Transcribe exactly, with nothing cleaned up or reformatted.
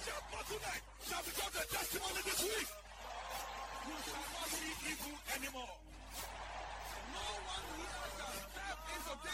Shout for tonight shall become the testimony this week. You shall not see evil anymore. No one here shall step into